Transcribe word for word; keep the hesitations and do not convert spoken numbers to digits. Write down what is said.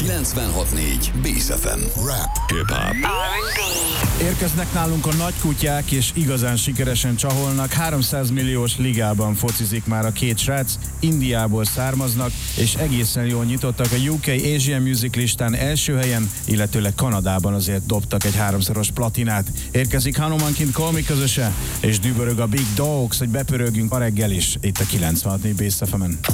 kilencvenhat négy Bész ef em. Rap, hip-hop. Érkeznek nálunk a nagykutyák, és igazán sikeresen csaholnak. háromszáz milliós ligában focizik már a két srác, Indiából származnak, és egészen jól nyitottak a U K Asian Music listán első helyen, illetőleg Kanadában azért dobtak egy háromszoros platinát. Érkezik Hanumanként Call Me közöse, és dübörög a Big Dogs, hogy bepörögjünk a reggel is, itt a kilencvenhat négy Bész ef emen.